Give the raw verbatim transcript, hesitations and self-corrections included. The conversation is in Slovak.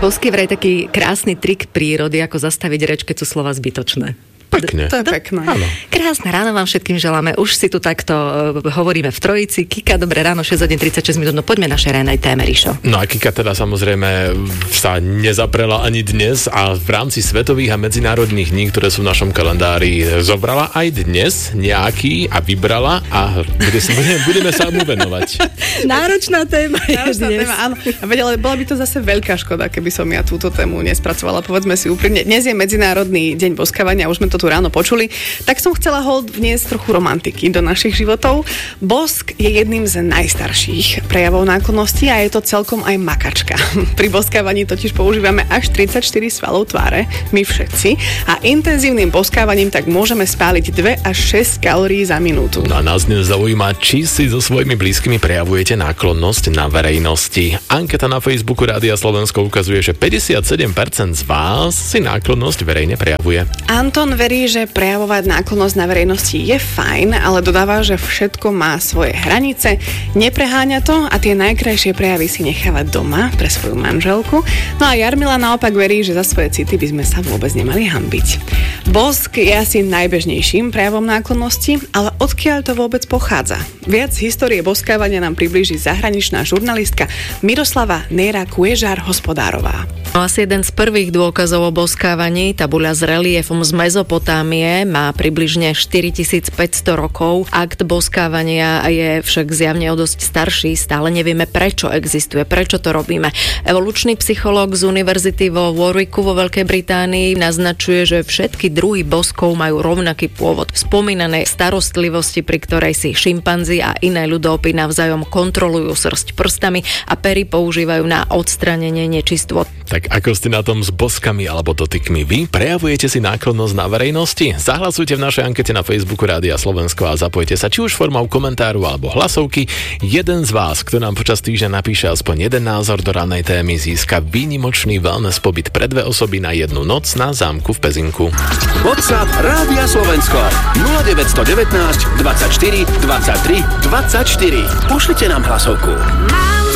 Bosky vraj taký krásny trik prírody, ako zastaviť reč, keď sú slova zbytočné. Pekne. To je pekné. Áno. Krásne ráno vám všetkým želáme. Už si tu takto uh, hovoríme v trojici. Kika, dobré ráno, šesť hodín tridsaťšesť minút. No poďme našej ranej téme, Ríšo. No a Kika teda samozrejme sa nezaprela ani dnes a v rámci svetových a medzinárodných dní, ktoré sú v našom kalendári, zobrala aj dnes nejaký a vybrala a bude si, budeme, budeme sa mu venovať. Náročná téma je Náročná dnes. téma, áno. A veď, ale bola by to zase veľká škoda, keby som ja túto tému nespracovala. Povedzme si úprimne, dnes je Medzinárodný deň boskávania, už sme to tu ráno počuli, tak som chcela hold vniesť trochu romantiky do našich životov. Bosk je jedným z najstarších prejavov náklonnosti a je to celkom aj makačka. Pri boskávaní totiž používame až tridsaťštyri svalov tváre, my všetci, a intenzívnym boskávaním tak môžeme spáliť dva až šesť kalórií za minútu. No a nás dnes zaujíma, či si so svojimi blízkymi prejavujete náklonnosť na verejnosti. Anketa na Facebooku Rádia Slovensko ukazuje, že päťdesiatsedem percent z vás si náklonnosť verejne prejavuje. Anton verí, že prejavovať náklonnosť na verejnosti je fajn, ale dodáva, že všetko má svoje hranice, nepreháňa to a tie najkrajšie prejavy si necháva doma pre svoju manželku. No a Jarmila naopak verí, že za svoje city by sme sa vôbec nemali hanbiť. Bosk je asi najbežnejším prejavom náklonnosti, ale odkiaľ to vôbec pochádza? Viac histórie boskávania nám priblíži zahraničná žurnalistka Miroslava Néra Kuežár-Hospodárová. Asi jeden z prvých dôkazov o boskávaní, tabuľa s reliefom z Mezopotámie, má približne štyritisícpäťsto rokov. Akt boskávania je však zjavne o dosť starší, stále nevieme prečo existuje, prečo to robíme. Evolučný psychológ z univerzity vo Warwicku vo Veľkej Británii naznačuje, že všetky druhy boskov majú rovnaký pôvod. V spomínanej starostlivosti, pri ktorej si šimpanzi a iné ľudópy navzájom kontrolujú srsť prstami a pery používajú na odstránenie nečistôt. Tak ako ste na tom s boskami alebo dotykmi vy? Prejavujete si náklonnosť na verejnosti? Zahlasujte v našej ankete na Facebooku Rádia Slovensko a zapojte sa či už formou komentáru alebo hlasovky. Jeden z vás, kto nám počas týždňa napíše aspoň jeden názor do ranej témy, získa výnimočný wellness pobyt pre dve osoby na jednu noc na zámku v Pezinku. WhatsApp Rádia Slovensko nula deväť jedna deväť dvadsaťštyri dvadsaťtri dvadsaťštyri. Pošlite nám hlasovku.